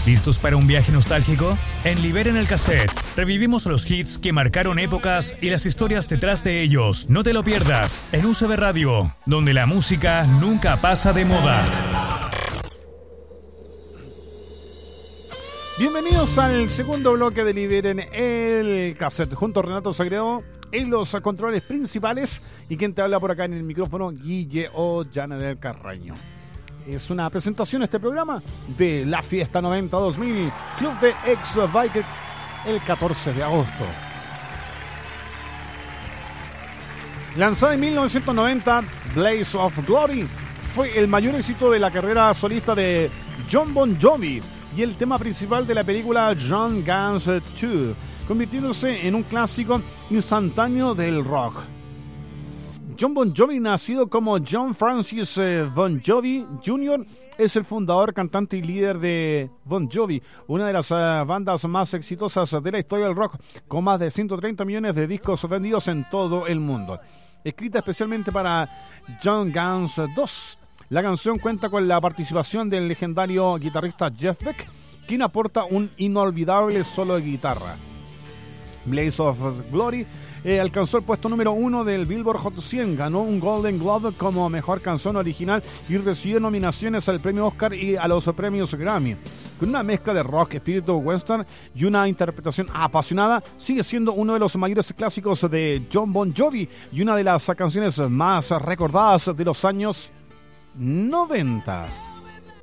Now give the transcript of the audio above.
¿Listos para un viaje nostálgico? En Liberen el Cassette revivimos los hits que marcaron épocas y las historias detrás de ellos. No te lo pierdas en UCB Radio, donde la música nunca pasa de moda. Bienvenidos al segundo bloque de Liberen el Cassette, junto a Renato Sagredo en los controles principales y quien te habla por acá en el micrófono, Guille Ollana del Carreño. Es una presentación este programa de la Fiesta 90 2000, Club de Ex-Bike, el 14 de agosto. Lanzada en 1990, Blaze of Glory fue el mayor éxito de la carrera solista de Jon Bon Jovi y el tema principal de la película Young Guns 2, convirtiéndose en un clásico instantáneo del rock. Jon Bon Jovi, nacido como John Francis Bon Jovi Jr., es el fundador, cantante y líder de Bon Jovi, una de las bandas más exitosas de la historia del rock, con más de 130 millones de discos vendidos en todo el mundo. Escrita especialmente para Young Guns 2, la canción cuenta con la participación del legendario guitarrista Jeff Beck, quien aporta un inolvidable solo de guitarra. Blaze of Glory alcanzó el puesto número 1 del Billboard Hot 100, ganó un Golden Globe como mejor canción original y recibió nominaciones al premio Oscar y a los premios Grammy. Con una mezcla de rock, espíritu western y una interpretación apasionada, sigue siendo uno de los mayores clásicos de Jon Bon Jovi y una de las canciones más recordadas de los años 90.